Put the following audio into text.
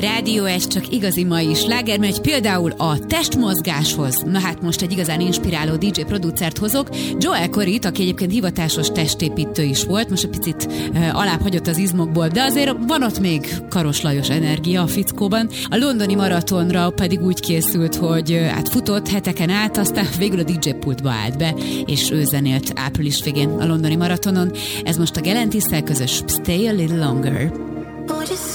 Rádió 1 csak igazi mai sláger megy, például a testmozgáshoz. Na hát most egy igazán inspiráló DJ producert hozok, Joel Corryt, aki egyébként hivatásos testépítő is volt, most egy picit alább hagyott az izmokból, de azért van ott még Karos Lajos energia a fickóban. A londoni maratonra pedig úgy készült, hogy futott heteken át, aztán végül a DJ pultba állt be, és ő zenélt április végén a londoni maratonon. Ez most a Galantis-szel közös Stay a Little Longer.